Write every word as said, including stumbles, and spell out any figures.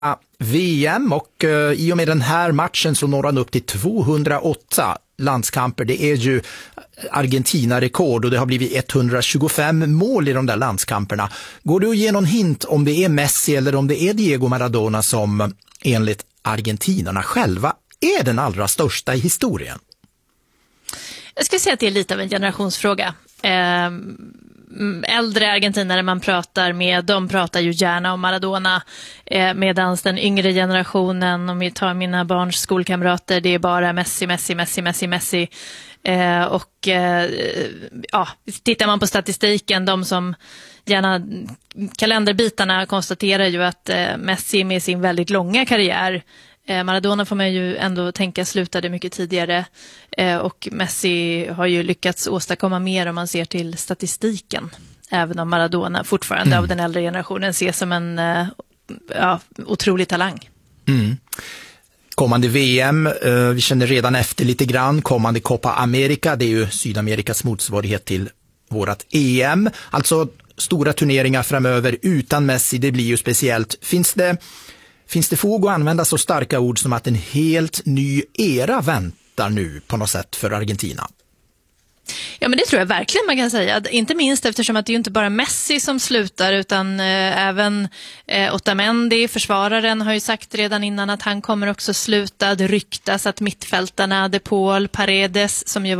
V M och uh, i och med den här matchen så når han upp till tvåhundraåtta landskamper. Det är ju Argentina-rekord och det har blivit etthundratjugofem mål i de där landskamperna. Går du att ge någon hint om det är Messi eller om det är Diego Maradona som enligt argentinarna själva är den allra största i historien? Jag ska säga att det är lite av en generationsfråga. Eh, äldre argentinare man pratar med, de pratar ju gärna om Maradona, eh, medan den yngre generationen, om vi tar mina barns skolkamrater, det är bara Messi, Messi, Messi, Messi, Messi. Eh, och eh, ja, tittar man på statistiken, de som gärna kalenderbitarna konstaterar ju att eh, Messi med sin väldigt långa karriär, eh, Maradona får man ju ändå tänka slutade mycket tidigare, eh, och Messi har ju lyckats åstadkomma mer om man ser till statistiken, även om Maradona fortfarande mm. av den äldre generationen ses som en eh, ja, otrolig talang. Mm. Kommande V M, eh, vi känner redan efter lite grann, kommande Copa America, det är ju Sydamerikas motsvarighet till vårat E M. Alltså stora turneringar framöver utan Messi, det blir ju speciellt. Finns det, finns det fog att använda så starka ord som att en helt ny era väntar nu på något sätt för Argentina? Ja, men det tror jag verkligen man kan säga. Inte minst eftersom att det är ju inte bara Messi som slutar, utan eh, även eh, Otamendi, försvararen, har ju sagt redan innan att han kommer också sluta. Det ryktas att mittfältarna De Paul, Paredes, som ju